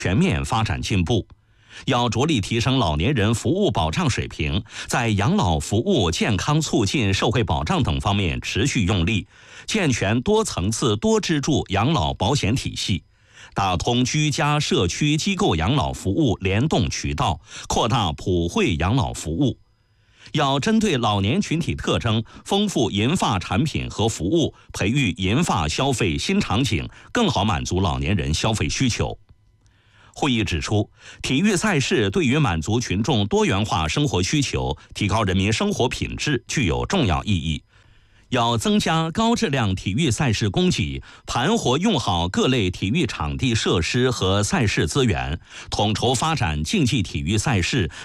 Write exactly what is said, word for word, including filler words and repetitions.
全面发展进步。要着力提升老年人服务保障水平，在养老服务、健康促进、社会保障等方面持续用力，健全多层次多支柱养老保险体系，打通居家、社区、机构养老服务联动渠道，扩大普惠养老服务。要针对老年群体特征，丰富银发产品和服务，培育银发消费新场景，更好满足老年人消费需求。会议指出，体育赛事对于满足群众多元化生活需求、提高人民生活品质具有重要意义。要增加高质量体育赛事供给，盘活用好各类体育场地设施和赛事资源，统筹发展竞技体育赛事，